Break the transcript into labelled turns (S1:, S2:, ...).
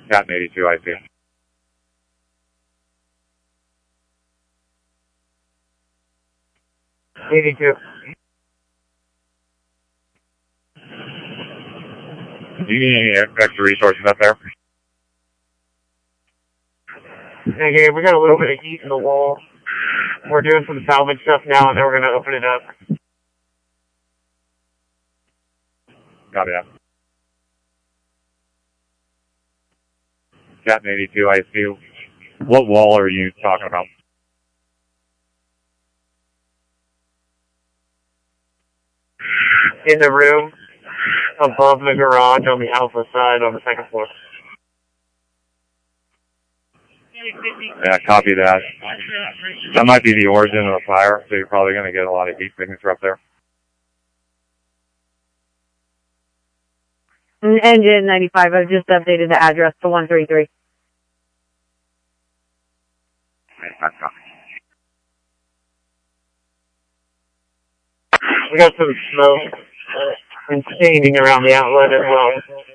S1: Captain 82, I see.
S2: '82.
S1: Do you need any extra resources up there?
S2: Okay, we got a little bit of heat in the wall. We're doing some salvage stuff now, and then we're going to open it up.
S1: Copy that. Captain 82, I see. What wall are you talking about?
S2: In the room above the garage on the alpha side on the second floor.
S1: Yeah, copy that. That might be the origin of the fire, so you're probably going to get a lot of heat signature up there.
S3: Engine 95, I've just updated the address to 133.
S2: We got some smoke and staining around the outlet as well.